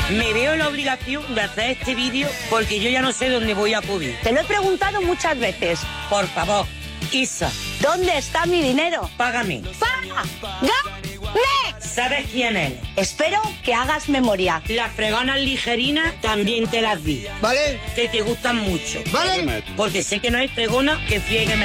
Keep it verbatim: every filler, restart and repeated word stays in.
Me veo la obligación de hacer este vídeo porque yo ya no sé dónde voy a acudir. Te lo he preguntado muchas veces. Por favor, Isa, ¿Dónde está mi dinero? págame. ¡Págame! ¿Sabes quién eres? Espero que hagas memoria. Las fregonas ligerinas también te las di. ¿Vale? Que te gustan mucho. ¿Vale? Porque sé que no hay fregona que friegue